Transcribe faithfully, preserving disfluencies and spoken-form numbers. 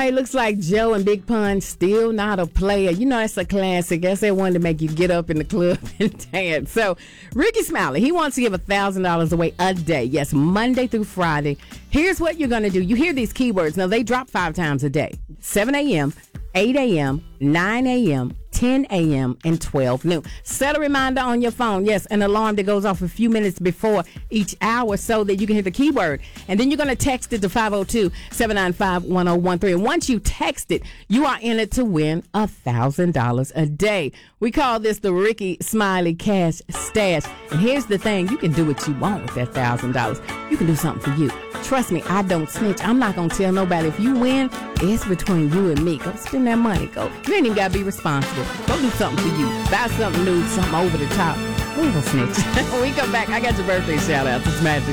right, looks like Joe and Big Pun still not a player. You know, that's a classic. That's that one to make you get up in the club and dance. So, Ricky Smiley, he wants to give one thousand dollars away a day. Yes, Monday through Friday. Here's what you're going to do. You hear these keywords. Now, they drop five times a day. seven a.m., eight a.m., nine a.m., ten a.m., and twelve noon. Set a reminder on your phone. Yes, an alarm that goes off a few minutes before each hour so that you can hear the keyword. And then you're going to text it to five oh two, seven nine five, one oh one three. And once you text it, you are in it to win one thousand dollars a day. We call this the Ricky Smiley Cash Stash. And here's the thing. You can do what you want with that one thousand dollars. You can do something for you. Trust me, I don't snitch. I'm not going to tell nobody. If you win, it's between you and me. Go spend that money. Go. You ain't even got to be responsible. Go do something for you. Buy something new, something over the top. We ain't gonna snitch. When we come back, I got your birthday shout out. It's Magic.